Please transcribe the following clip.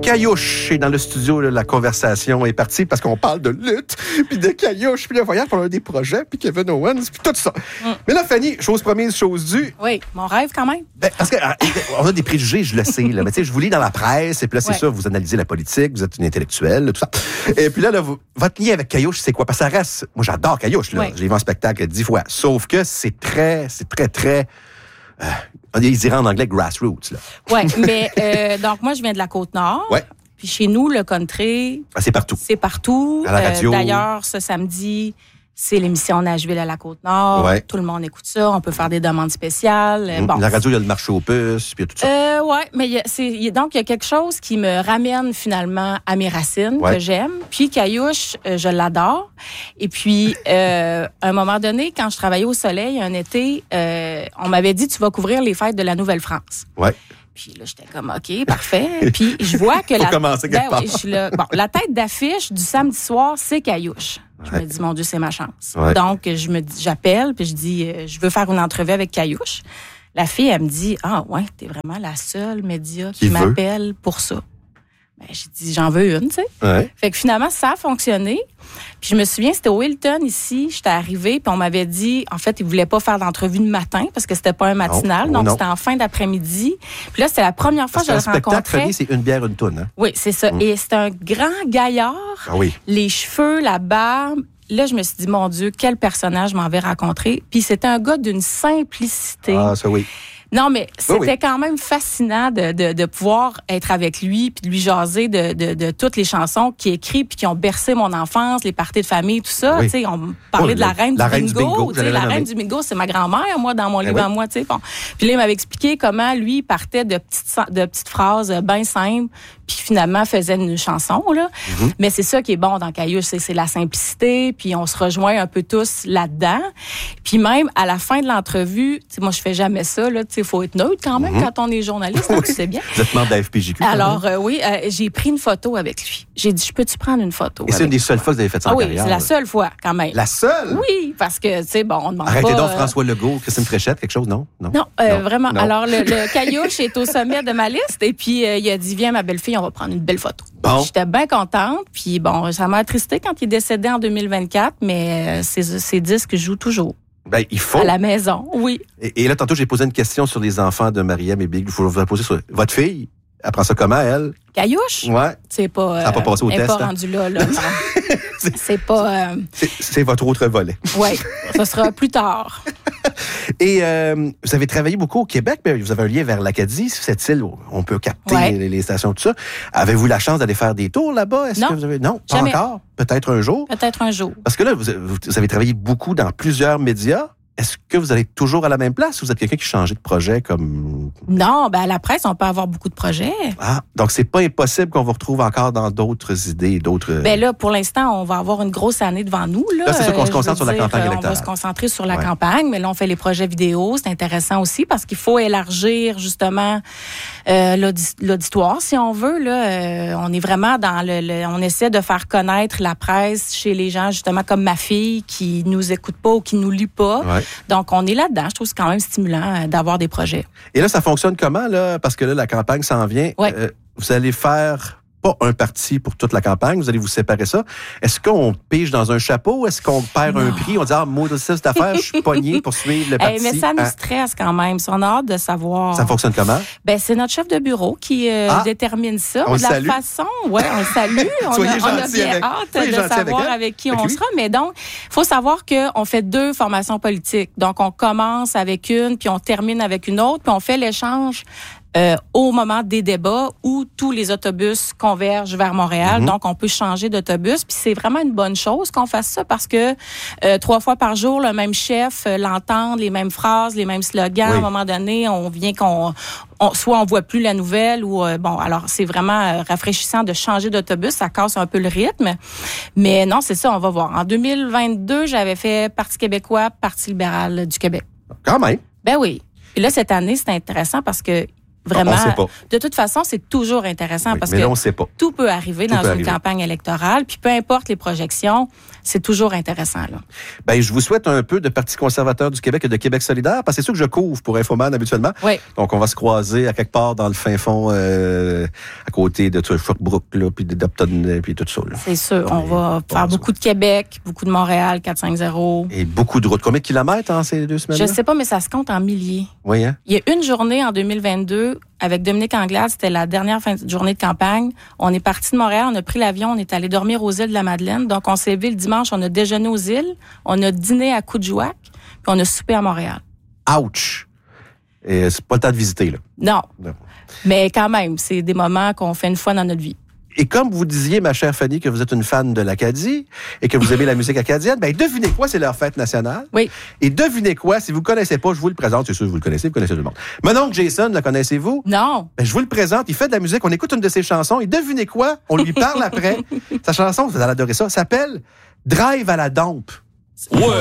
Caillouche est dans le studio. Là, la conversation est partie parce qu'on parle de lutte, puis de Caillouche, puis de voyage, puis on a des projets, puis Kevin Owens, puis tout ça. Mais là, Fanny, chose promise, chose due. Oui, mon rêve quand même. Ben, parce qu'on a des préjugés, je le sais. Là, mais tu sais, je vous lis dans la presse, et puis là, c'est ça, vous analysez la politique, vous êtes une intellectuelle, tout ça. Et puis là, votre lien avec Caillouche, c'est quoi? Parce que ça reste... Moi, j'adore Caillouche, là. Je l'ai vu en spectacle 10 fois. Sauf que c'est très... ils diraient en anglais grassroots, là. Oui, mais donc moi, je viens de la Côte-Nord. Ouais. Puis chez nous, le country... C'est partout. C'est partout. À la radio. D'ailleurs, ce samedi, c'est l'émission Nashville à la Côte-Nord. Ouais. Tout le monde écoute ça. On peut faire des demandes spéciales. Bon. La radio, il y a le marché aux puces, puis tout ça. Oui, mais donc, il y a quelque chose qui me ramène finalement à mes racines, que j'aime. Puis Caillouche, je l'adore. Et puis, à un moment donné, quand je travaillais au Soleil, un été, on m'avait dit, tu vas couvrir les fêtes de la Nouvelle-France. Ouais. Puis là, j'étais comme, OK, parfait. Puis je vois que la tête d'affiche du samedi soir, c'est Caillouche. Je me dis, mon Dieu, c'est ma chance. Ouais. Donc, j'appelle, puis je dis, je veux faire une entrevue avec Caillouche. La fille, elle me dit, ah ouais, t'es vraiment la seule média qui m'appelle pour ça. Ben, j'ai dit, j'en veux une, tu sais. Ouais. Fait que finalement, ça a fonctionné. Puis je me souviens, c'était au Hilton ici. J'étais arrivée, puis on m'avait dit, en fait, ils voulaient pas faire d'entrevue le matin parce que c'était pas un matinal. Donc, c'était en fin d'après-midi. Puis là, c'était la première fois que je le rencontrais. Le spectacle, c'est une bière, une toune, hein? Oui, c'est ça. Et c'était un grand gaillard. Ah oui. Les cheveux, la barbe. Là, je me suis dit, mon Dieu, quel personnage m'en vais rencontrer. Puis c'était un gars d'une simplicité. Ah, ça oui. Non, mais c'était quand même fascinant de pouvoir être avec lui puis de lui jaser de toutes les chansons qu'il écrit puis qui ont bercé mon enfance, les parties de famille, tout ça. Tu sais, on parlait de la reine du bingo. La reine du bingo, c'est ma grand-mère, moi, dans mon livre à moi. Tu sais, bon. Puis là, il m'avait expliqué comment lui partait de petites phrases bien simples puis finalement faisait une chanson, là. Mais c'est ça qui est bon dans Caillouche, c'est la simplicité, puis on se rejoint un peu tous là-dedans. Puis même à la fin de l'entrevue, tu sais, moi je fais jamais ça, là, tu sais, faut être neutre quand même quand on est journaliste, tu sais bien. Vous êtes membre de la FPJQ. Alors j'ai pris une photo avec lui. J'ai dit, je peux-tu prendre une photo? Et c'est une des seules fois que vous avez fait ça en carrière. Oui, c'est la seule fois quand même. La seule? Oui, parce que tu sais, bon, on demande Arrêtez pas. donc François Legault, Christine Fréchette, quelque chose, non? Non, vraiment. Non. Alors le Caillouche est au sommet de ma liste et puis il a dit, viens ma belle-fille, on va prendre une belle photo. Bon. J'étais bien contente, puis bon, ça m'a attristé quand il est décédé en 2024, mais ses disques jouent toujours. Ben, il faut. À la maison, oui. Et là, tantôt, j'ai posé une question sur les enfants de Mariam et Big. Il faut vous la poser sur votre fille. Elle prend ça comment, elle? Caillouche? Ouais. C'est pas. Ça n'a pas passé au test. Elle n'est pas rendue là. C'est pas. C'est votre autre volet. Oui, ça sera plus tard. Et vous avez travaillé beaucoup au Québec, mais vous avez un lien vers l'Acadie, cette île où on peut capter les stations, tout ça. Avez-vous la chance d'aller faire des tours là-bas? Non. Que vous avez... Non, pas jamais. encore. Peut-être un jour. Peut-être un jour. Parce que là, vous avez travaillé beaucoup dans plusieurs médias. Est-ce que vous allez toujours à la même place ou vous êtes quelqu'un qui change de projet comme... Non, ben à la presse, on peut avoir beaucoup de projets. Ah, donc c'est pas impossible qu'on vous retrouve encore dans d'autres idées, d'autres... Ben là, pour l'instant, on va avoir une grosse année devant nous. Là, c'est sûr qu'on se concentre sur la campagne électorale. On va se concentrer sur la campagne, mais là, on fait les projets vidéo. C'est intéressant aussi parce qu'il faut élargir justement l'auditoire, si on veut. Là, on est vraiment dans on essaie de faire connaître la presse chez les gens, justement comme ma fille qui nous écoute pas ou qui nous lit pas. Ouais. Donc, on est là-dedans. Je trouve que c'est quand même stimulant d'avoir des projets. Et là, ça fonctionne comment, là? Parce que là, la campagne s'en vient. Ouais. Vous allez faire pas un parti pour toute la campagne, vous allez vous séparer ça. Est-ce qu'on pige dans un chapeau? Est-ce qu'on perd un prix? On dit, moi, de cette affaire, je suis pogné pour suivre le parti. Mais ça nous stresse quand même. On a hâte de savoir. Ça fonctionne comment? Ben, c'est notre chef de bureau qui détermine ça. On de la salue. façon, on le salue. on a bien hâte de savoir avec qui on sera. Mais donc, il faut savoir qu'on fait 2 formations politiques. Donc, on commence avec une, puis on termine avec une autre, puis on fait l'échange au moment des débats où tous les autobus convergent vers Montréal. Donc, on peut changer d'autobus. Puis c'est vraiment une bonne chose qu'on fasse ça parce que 3 fois par jour, le même chef l'entend, les mêmes phrases, les mêmes slogans. À un moment donné, on vient soit on voit plus la nouvelle ou alors c'est vraiment rafraîchissant de changer d'autobus. Ça casse un peu le rythme. Mais non, c'est ça, on va voir. En 2022, j'avais fait Parti québécois, Parti libéral du Québec. Quand même. Ben oui. Et là, cette année, c'est intéressant parce que Vraiment. On sait pas. De toute façon, c'est toujours intéressant parce que on sait pas. Tout peut arriver dans une campagne électorale. Puis peu importe les projections, c'est toujours intéressant. Là. Ben, je vous souhaite un peu de Parti conservateur du Québec et de Québec solidaire, parce que c'est sûr que je couvre pour Infoman habituellement. Oui. Donc, on va se croiser à quelque part dans le fin fond, à côté de Sherbrooke, là, puis d'Upton, puis tout ça. Là. C'est sûr. On va faire beaucoup de Québec, beaucoup de Montréal, 450. Et beaucoup de routes. Combien de kilomètres en ces 2 semaines? Je sais pas, mais ça se compte en milliers. Oui, hein? Il y a une journée en 2022 avec Dominique Anglade, c'était la dernière journée de campagne. On est parti de Montréal, on a pris l'avion, on est allé dormir aux îles de la Madeleine. Donc, on s'est levé le dimanche, on a déjeuné aux îles, on a dîné à Coudjouac, puis on a soupé à Montréal. Ouch! Et c'est pas le temps de visiter, là. Non. Mais quand même, c'est des moments qu'on fait une fois dans notre vie. Et comme vous disiez, ma chère Fanny, que vous êtes une fan de l'Acadie et que vous aimez la musique acadienne, ben devinez quoi, c'est leur fête nationale. Oui. Et devinez quoi, si vous ne connaissez pas, je vous le présente. C'est sûr que vous connaissez tout le monde. Mon oncle Jason, le connaissez-vous? Non. Ben, je vous le présente, il fait de la musique, on écoute une de ses chansons et devinez quoi, on lui parle après. Sa chanson, vous allez adorer ça, s'appelle « Drive à la dompe ». Ouais.